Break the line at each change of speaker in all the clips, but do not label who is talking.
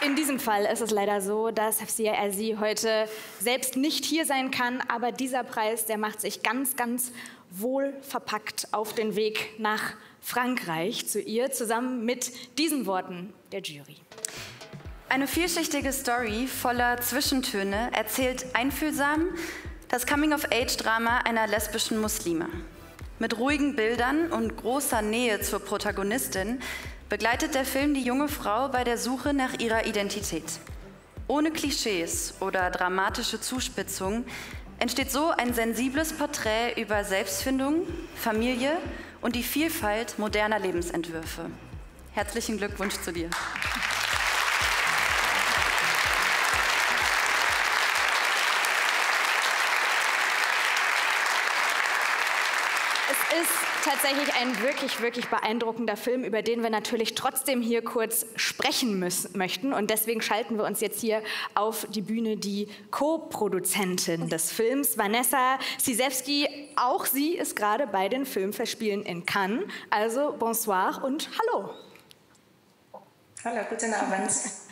In diesem Fall ist es leider so, dass Hafsia Erzi heute selbst nicht hier sein kann, aber dieser Preis, der macht sich ganz, ganz wohl verpackt auf den Weg nach Frankreich zu ihr, zusammen mit diesen Worten der Jury.
Eine vielschichtige Story voller Zwischentöne erzählt einfühlsam das Coming-of-Age-Drama einer lesbischen Muslime. Mit ruhigen Bildern und großer Nähe zur Protagonistin begleitet der Film die junge Frau bei der Suche nach ihrer Identität. Ohne Klischees oder dramatische Zuspitzungen entsteht so ein sensibles Porträt über Selbstfindung, Familie und die Vielfalt moderner Lebensentwürfe. Herzlichen Glückwunsch zu dir.
Es ist tatsächlich ein wirklich, wirklich beeindruckender Film, über den wir natürlich trotzdem hier kurz sprechen möchten. Und deswegen schalten wir uns jetzt hier auf die Bühne die Co-Produzentin des Films, Vanessa Sisewski. Auch sie ist gerade bei den Filmfestspielen in Cannes. Also bonsoir und hallo.
Hallo, guten Abend.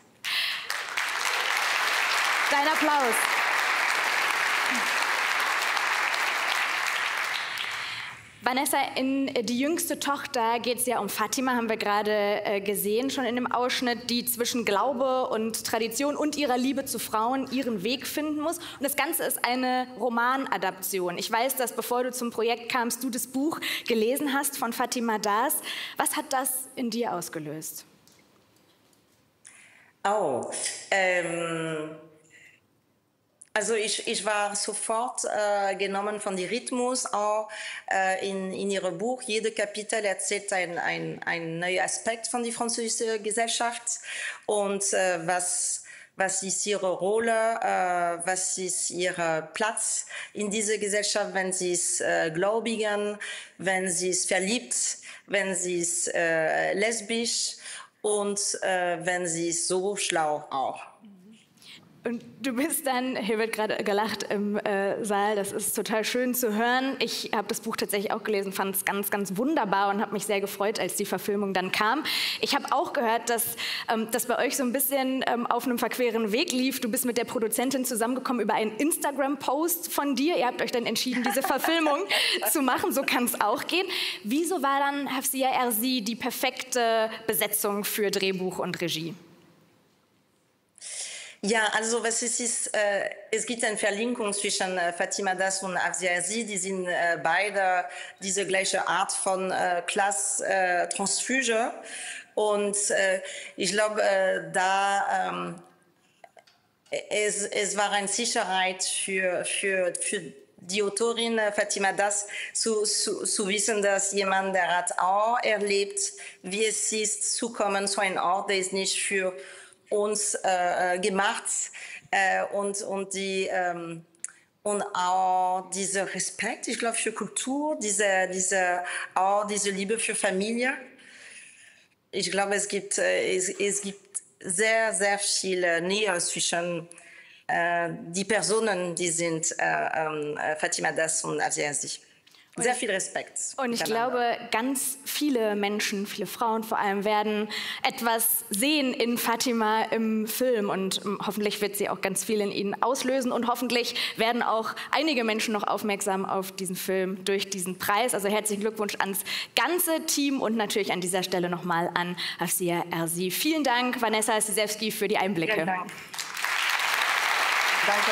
Dein Applaus. Vanessa, in Die jüngste Tochter geht es ja um Fatima, haben wir gerade gesehen, schon in dem Ausschnitt, die zwischen Glaube und Tradition und ihrer Liebe zu Frauen ihren Weg finden muss. Und das Ganze ist eine Romanadaption. Ich weiß, dass bevor du zum Projekt kamst, du das Buch gelesen hast von Fatima Das. Was hat das in dir ausgelöst?
Oh, also ich war sofort genommen von dem Rhythmus, auch in ihrem Buch. Jedes Kapitel erzählt ein neuer Aspekt von der französischen Gesellschaft und was ist ihre Rolle, was ist ihr Platz in dieser Gesellschaft, wenn sie ist gläubigen, wenn sie ist verliebt, wenn sie ist lesbisch und wenn sie ist so schlau auch.
Und du bist dann, hier wird gerade gelacht im Saal, das ist total schön zu hören. Ich habe das Buch tatsächlich auch gelesen, fand es ganz, ganz wunderbar und habe mich sehr gefreut, als die Verfilmung dann kam. Ich habe auch gehört, dass das bei euch so ein bisschen auf einem verqueren Weg lief. Du bist mit der Produzentin zusammengekommen über einen Instagram-Post von dir. Ihr habt euch dann entschieden, diese Verfilmung zu machen. So kann es auch gehen. Wieso war dann Hafsia Erzi die perfekte Besetzung für Drehbuch und Regie?
Ja, also was ist, es gibt eine Verlinkung zwischen Fatima Das und Hafsia Erzi. Die sind beide diese gleiche Art von Klasse-Transfuge. Und ich glaube, es war eine Sicherheit für die Autorin Fatima Das zu wissen, dass jemand, der hat auch erlebt, wie es ist, zu kommen zu einem Ort, der ist nicht für uns gemacht und auch dieser Respekt, ich glaube, für Kultur, diese Liebe für Familie. Ich glaube, es gibt sehr, sehr viele Nähe zwischen die Personen, die sind Fatima Das und Hafsia Erzi. Sehr viel Respekt.
Und ich glaube, ganz viele Menschen, viele Frauen vor allem, werden etwas sehen in Fatima im Film. Und hoffentlich wird sie auch ganz viel in ihnen auslösen. Und hoffentlich werden auch einige Menschen noch aufmerksam auf diesen Film durch diesen Preis. Also herzlichen Glückwunsch ans ganze Team und natürlich an dieser Stelle nochmal an Hafsia Erzi. Vielen Dank, Vanessa Sisewski, für die Einblicke.
Vielen Dank. Danke.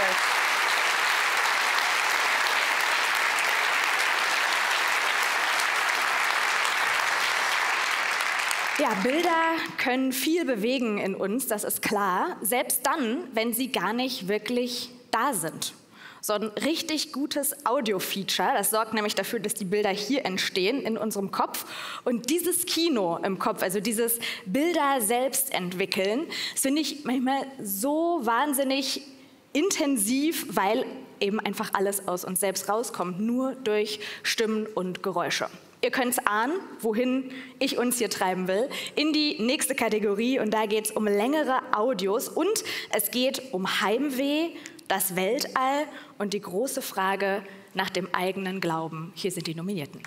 Ja, Bilder können viel bewegen in uns, das ist klar, selbst dann, wenn sie gar nicht wirklich da sind. So ein richtig gutes Audio-Feature, das sorgt nämlich dafür, dass die Bilder hier entstehen in unserem Kopf. Und dieses Kino im Kopf, also dieses Bilder selbst entwickeln, das finde ich manchmal so wahnsinnig intensiv, weil eben einfach alles aus uns selbst rauskommt, nur durch Stimmen und Geräusche. Ihr könnt es ahnen, wohin ich uns hier treiben will, in die nächste Kategorie. Und da geht es um längere Audios und es geht um Heimweh, das Weltall und die große Frage nach dem eigenen Glauben. Hier sind die Nominierten.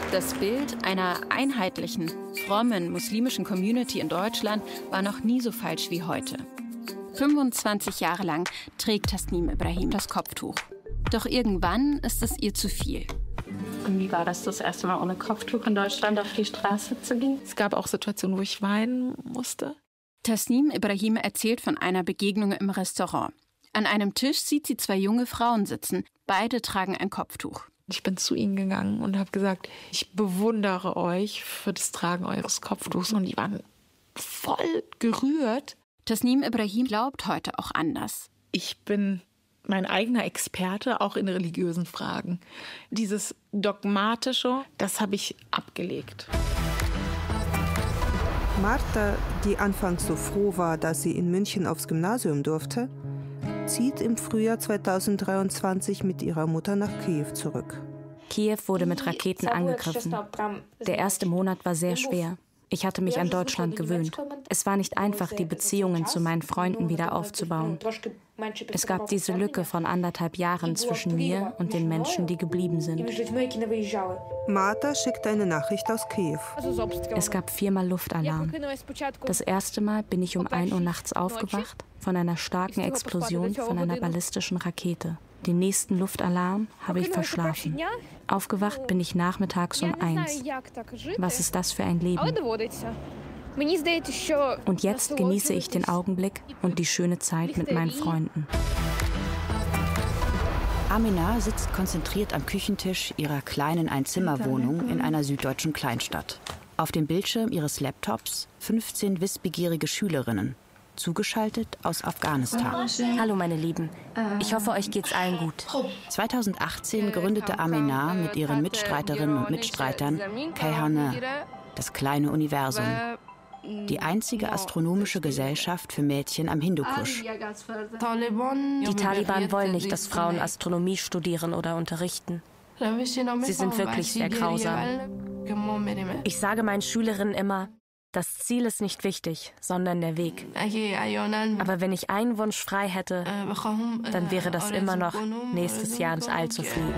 Das Bild einer einheitlichen, frommen muslimischen Community in Deutschland war noch nie so falsch wie heute. 25 Jahre lang trägt Tasnim Ibrahim das Kopftuch. Doch irgendwann ist es ihr zu viel.
Und wie war das erste Mal ohne Kopftuch in Deutschland auf die Straße zu gehen? Es gab auch Situationen, wo ich weinen musste.
Tasnim Ibrahim erzählt von einer Begegnung im Restaurant. An einem Tisch sieht sie 2 junge Frauen sitzen. Beide tragen ein Kopftuch.
Ich bin zu ihnen gegangen und habe gesagt, ich bewundere euch für das Tragen eures Kopftuchs. Und die waren voll gerührt.
Tasnim Ibrahim glaubt heute auch anders.
Ich bin mein eigener Experte, auch in religiösen Fragen. Dieses Dogmatische, das habe ich abgelegt.
Marta, die anfangs so froh war, dass sie in München aufs Gymnasium durfte, zieht im Frühjahr 2023 mit ihrer Mutter nach Kiew zurück.
Kiew wurde mit Raketen angegriffen. Der erste Monat war sehr schwer. Ich hatte mich an Deutschland gewöhnt. Es war nicht einfach, die Beziehungen zu meinen Freunden wieder aufzubauen. Es gab diese Lücke von 1,5 Jahren zwischen mir und den Menschen, die geblieben sind.
Marta schickt eine Nachricht aus Kiew.
Es gab 4-mal Luftalarm. Das erste Mal bin ich um 1 Uhr nachts aufgewacht von einer starken Explosion von einer ballistischen Rakete. Den nächsten Luftalarm habe ich verschlafen. Aufgewacht bin ich nachmittags um 1. Was ist das für ein Leben? Und jetzt genieße ich den Augenblick und die schöne Zeit mit meinen Freunden.
Amina sitzt konzentriert am Küchentisch ihrer kleinen Einzimmerwohnung in einer süddeutschen Kleinstadt. Auf dem Bildschirm ihres Laptops 15 wissbegierige Schülerinnen, zugeschaltet aus Afghanistan.
Hallo meine Lieben, ich hoffe, euch geht's allen gut.
2018 gründete Amina mit ihren Mitstreiterinnen und Mitstreitern Kayhane, das kleine Universum, die einzige astronomische Gesellschaft für Mädchen am Hindukusch.
Die Taliban wollen nicht, dass Frauen Astronomie studieren oder unterrichten. Sie sind wirklich sehr grausam. Ich sage meinen Schülerinnen immer, das Ziel ist nicht wichtig, sondern der Weg. Aber wenn ich einen Wunsch frei hätte, dann wäre das immer noch, nächstes Jahr ins All zu fliegen.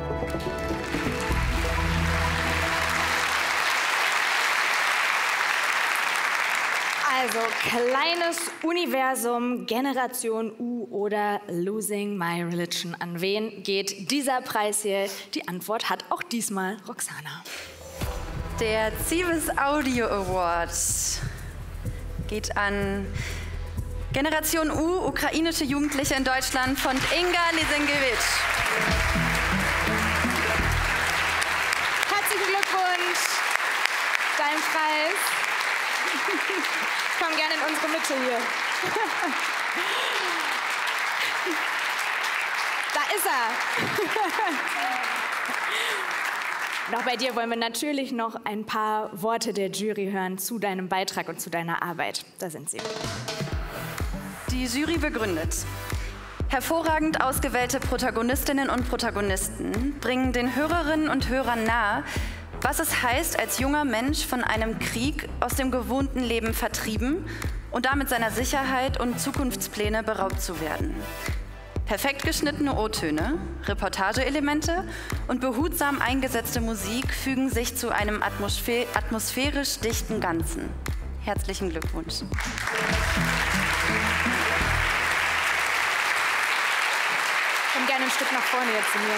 Also, kleines Universum, Generation U oder Losing My Religion. An wen geht dieser Preis hier? Die Antwort hat auch diesmal Roxana.
Der Cibes Audio Award geht an Generation U, ukrainische Jugendliche in Deutschland von Inga Lisenkiewicz.
Herzlichen Glückwunsch, dein Preis. Komm gerne in unsere Mitte hier. Da ist er. Auch bei dir wollen wir natürlich noch ein paar Worte der Jury hören zu deinem Beitrag und zu deiner Arbeit. Da sind sie.
Die Jury begründet. Hervorragend ausgewählte Protagonistinnen und Protagonisten bringen den Hörerinnen und Hörern nahe, was es heißt, als junger Mensch von einem Krieg aus dem gewohnten Leben vertrieben und damit seiner Sicherheit und Zukunftspläne beraubt zu werden. Perfekt geschnittene O-Töne, Reportageelemente und behutsam eingesetzte Musik fügen sich zu einem atmosphärisch dichten Ganzen. Herzlichen Glückwunsch.
Komm gerne ein Stück nach vorne jetzt zu mir.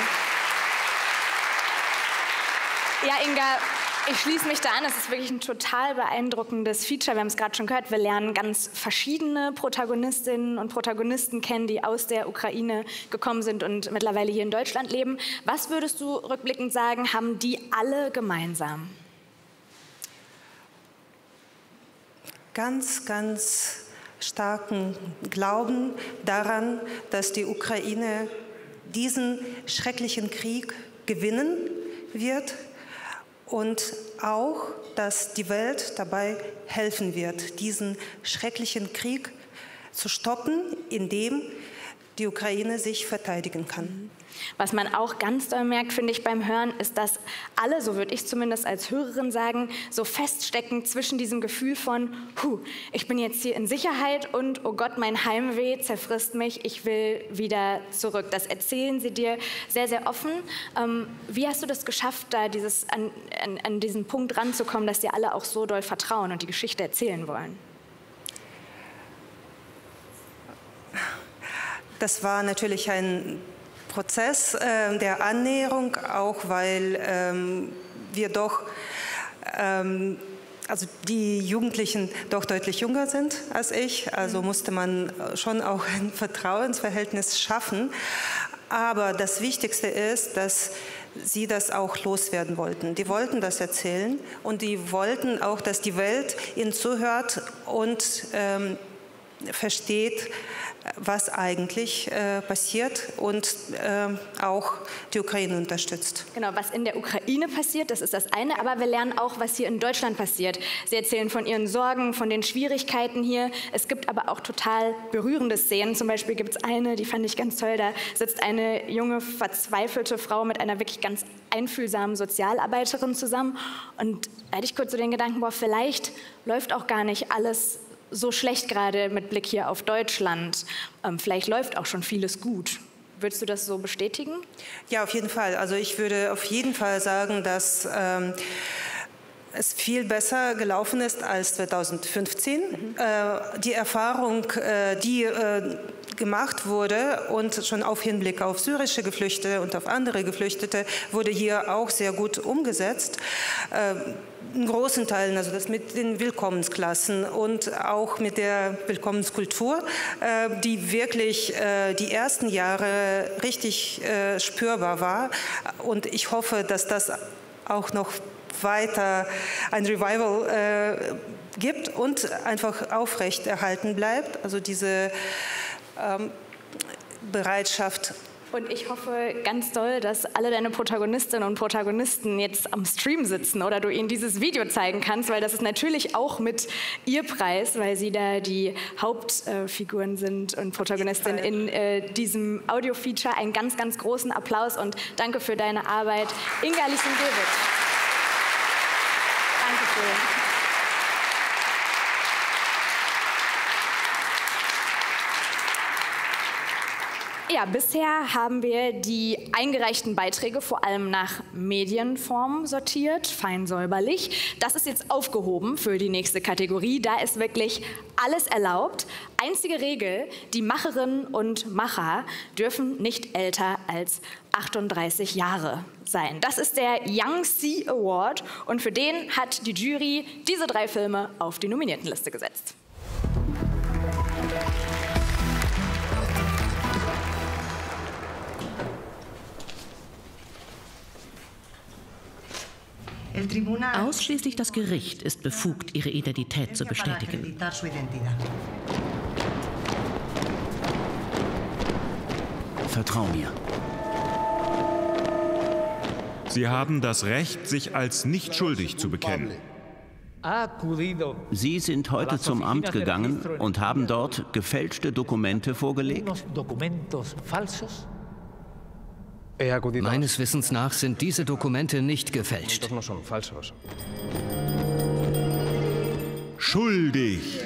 Ja, Inga, ich schließe mich da an. Es ist wirklich ein total beeindruckendes Feature. Wir haben es gerade schon gehört. Wir lernen ganz verschiedene Protagonistinnen und Protagonisten kennen, die aus der Ukraine gekommen sind und mittlerweile hier in Deutschland leben. Was würdest du rückblickend sagen, haben die alle gemeinsam?
Ganz, ganz starken Glauben daran, dass die Ukraine diesen schrecklichen Krieg gewinnen wird. Und auch, dass die Welt dabei helfen wird, diesen schrecklichen Krieg zu stoppen, indem die Ukraine sich verteidigen kann.
Was man auch ganz doll merkt, finde ich, beim Hören, ist, dass alle, so würde ich zumindest als Hörerin sagen, so feststecken zwischen diesem Gefühl von, ich bin jetzt hier in Sicherheit und, oh Gott, mein Heimweh zerfrisst mich, ich will wieder zurück. Das erzählen sie dir sehr, sehr offen. Wie hast du das geschafft, da an diesen Punkt ranzukommen, dass dir alle auch so doll vertrauen und die Geschichte erzählen wollen?
Das war natürlich ein Prozess der Annäherung, auch weil wir doch, also die Jugendlichen doch deutlich jünger sind als ich, also musste man schon auch ein Vertrauensverhältnis schaffen. Aber das Wichtigste ist, dass sie das auch loswerden wollten. Die wollten das erzählen und die wollten auch, dass die Welt ihnen zuhört und versteht, was eigentlich passiert und auch die Ukraine unterstützt.
Genau, was in der Ukraine passiert, das ist das eine, aber wir lernen auch, was hier in Deutschland passiert. Sie erzählen von ihren Sorgen, von den Schwierigkeiten hier. Es gibt aber auch total berührende Szenen. Zum Beispiel gibt es eine, die fand ich ganz toll, da sitzt eine junge, verzweifelte Frau mit einer wirklich ganz einfühlsamen Sozialarbeiterin zusammen. Und da hatte ich kurz so den Gedanken, vielleicht läuft auch gar nicht alles so schlecht gerade mit Blick hier auf Deutschland. Vielleicht läuft auch schon vieles gut. Würdest du das so bestätigen?
Ja, auf jeden Fall. Also ich würde auf jeden Fall sagen, dass es viel besser gelaufen ist als 2015. Die Erfahrung, die gemacht wurde und schon auf Hinblick auf syrische Geflüchtete und auf andere Geflüchtete, wurde hier auch sehr gut umgesetzt. In großen Teilen, also das mit den Willkommensklassen und auch mit der Willkommenskultur, die wirklich die ersten Jahre richtig spürbar war. Und ich hoffe, dass das auch noch weiter ein Revival gibt und einfach aufrechterhalten bleibt. Also diese Bereitschaft.
Und ich hoffe ganz doll, dass alle deine Protagonistinnen und Protagonisten jetzt am Stream sitzen oder du ihnen dieses Video zeigen kannst, weil das ist natürlich auch mit ihr Preis, weil sie da die Hauptfiguren sind und Protagonistinnen in diesem Audio-Feature. Einen ganz, ganz großen Applaus und danke für deine Arbeit, Inga Lisenkiewicz. Dankeschön. Ja, bisher haben wir die eingereichten Beiträge vor allem nach Medienform sortiert, fein säuberlich. Das ist jetzt aufgehoben für die nächste Kategorie. Da ist wirklich alles erlaubt. Einzige Regel, die Macherinnen und Macher dürfen nicht älter als 38 Jahre sein. Das ist der Young C Award und für den hat die Jury diese 3 Filme auf die Nominiertenliste gesetzt.
Ausschließlich das Gericht ist befugt, ihre Identität zu bestätigen.
Vertrau mir.
Sie haben das Recht, sich als nicht schuldig zu bekennen.
Sie sind heute zum Amt gegangen und haben dort gefälschte Dokumente vorgelegt?
Meines Wissens nach sind diese Dokumente nicht gefälscht.
Schuldig!